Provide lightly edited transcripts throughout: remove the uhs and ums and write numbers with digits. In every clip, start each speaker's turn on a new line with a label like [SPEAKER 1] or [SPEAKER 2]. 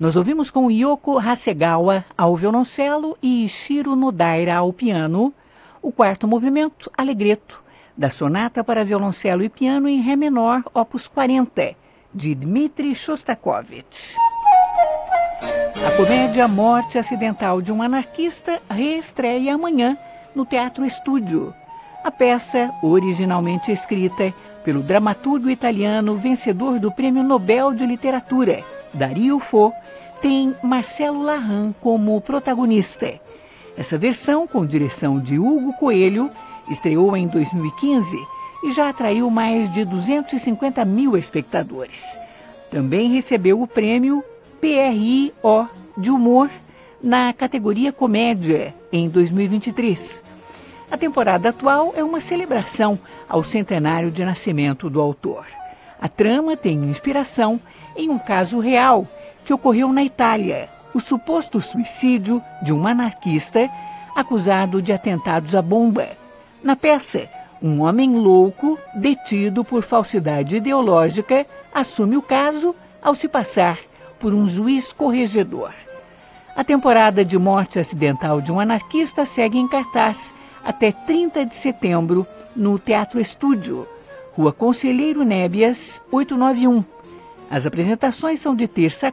[SPEAKER 1] Nós ouvimos com Yoko Hasegawa ao violoncelo e Ishiro Nodaira ao piano, o quarto movimento, Allegretto, da Sonata para Violoncelo e Piano em Ré menor, opus 40, de Dmitri Shostakovich. A comédia Morte Acidental de um Anarquista reestreia amanhã no Teatro Estúdio. A peça, originalmente escrita pelo dramaturgo italiano vencedor do Prêmio Nobel de Literatura, Dario Fo, tem Marcelo Larran como protagonista. Essa versão, com direção de Hugo Coelho, estreou em 2015 e já atraiu mais de 250 mil espectadores. Também recebeu o prêmio PRO de Humor na categoria Comédia em 2023. A temporada atual é uma celebração ao centenário de nascimento do autor. A trama tem inspiração em um caso real que ocorreu na Itália, o suposto suicídio de um anarquista acusado de atentados à bomba. Na peça, um homem louco, detido por falsidade ideológica, assume o caso ao se passar por um juiz corregedor. A temporada de Morte Acidental de um Anarquista segue em cartaz até 30 de setembro no Teatro Estúdio, Rua Conselheiro Nébias, 891. As apresentações são de terça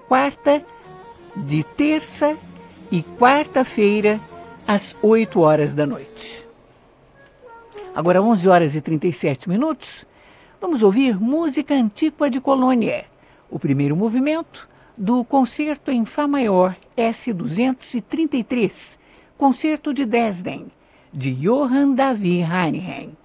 [SPEAKER 1] e quarta-feira, às 8 horas da noite. Agora, 11 horas e 37 minutos, vamos ouvir música antiqua de Colônia, o primeiro movimento do Concerto em Fá Maior S-233, Concerto de Dresden, de Johann David Heinlein.